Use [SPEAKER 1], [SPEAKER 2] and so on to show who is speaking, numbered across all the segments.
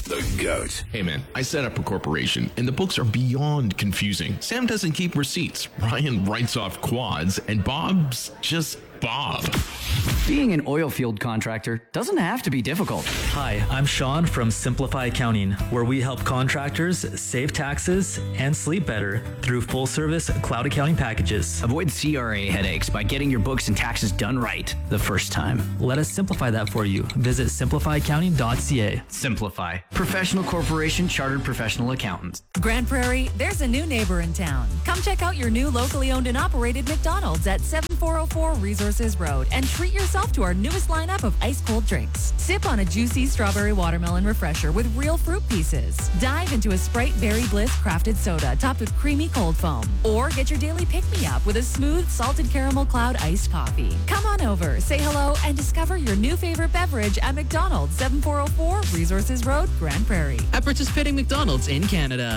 [SPEAKER 1] The GOAT.
[SPEAKER 2] Hey man, I set up a corporation and the books are beyond confusing. Sam doesn't keep receipts, Ryan writes off quads, and Bob's just Bob.
[SPEAKER 3] Being an oil field contractor doesn't have to be difficult.
[SPEAKER 4] Hi, I'm Sean from Simplify Accounting, where we help contractors save taxes and sleep better through full-service cloud accounting packages.
[SPEAKER 3] Avoid CRA headaches by getting your books and taxes done right the first time.
[SPEAKER 4] Let us simplify that for you. Visit simplifyaccounting.ca.
[SPEAKER 3] Simplify. Professional Corporation Chartered Professional Accountants.
[SPEAKER 5] Grand Prairie, there's a new neighbor in town. Come check out your new locally owned and operated McDonald's at 7404 Resources Road and treat yourself to our newest lineup of ice-cold drinks. Sip on a juicy strawberry watermelon refresher with real fruit pieces. Dive into a Sprite Berry Bliss crafted soda topped with creamy cold foam. Or get your daily pick-me-up with a smooth salted caramel cloud iced coffee. Come on over, say hello, and discover your new favorite beverage at McDonald's, 7404 Resources Road, Grand Prairie.
[SPEAKER 6] At participating McDonald's in Canada.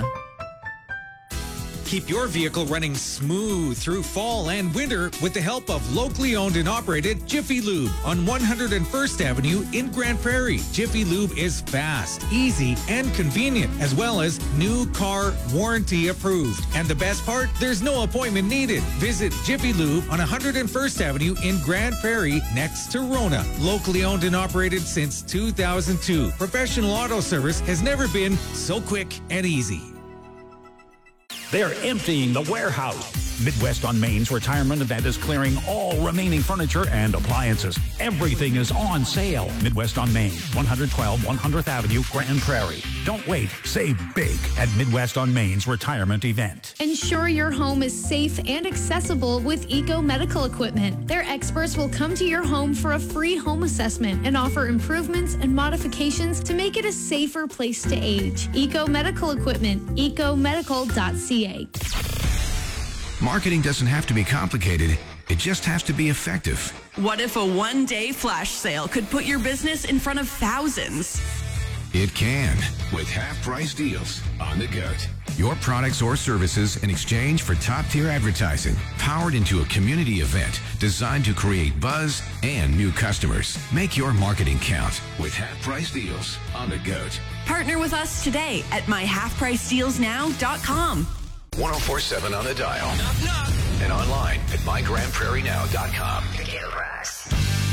[SPEAKER 7] Keep your vehicle running smooth through fall and winter with the help of locally owned and operated Jiffy Lube on 101st Avenue in Grand Prairie. Jiffy Lube is fast, easy, and convenient, as well as new car warranty approved. And the best part, there's no appointment needed. Visit Jiffy Lube on 101st Avenue in Grand Prairie next to Rona. Locally owned and operated since 2002. Professional auto service has never been so quick and easy.
[SPEAKER 8] They're emptying the warehouse. Midwest on Maine's retirement event is clearing all remaining furniture and appliances. Everything is on sale. Midwest on Main, 112 100th Avenue, Grand Prairie. Don't wait. Save big at Midwest on Maine's retirement event.
[SPEAKER 9] Ensure your home is safe and accessible with Eco Medical Equipment. Their experts will come to your home for a free home assessment and offer improvements and modifications to make it a safer place to age. Eco Medical Equipment, ecomedical.ca.
[SPEAKER 1] Marketing doesn't have to be complicated. It just has to be effective.
[SPEAKER 10] What if a one-day flash sale could put your business in front of thousands?
[SPEAKER 1] It can, with half-price deals on the GOAT. Your products or services in exchange for top-tier advertising, powered into a community event designed to create buzz and new customers. Make your marketing count with half-price deals on the GOAT.
[SPEAKER 10] Partner with us today at myhalfpricedealsnow.com.
[SPEAKER 1] 1047 on the dial. And online at mygrandprairienow.com.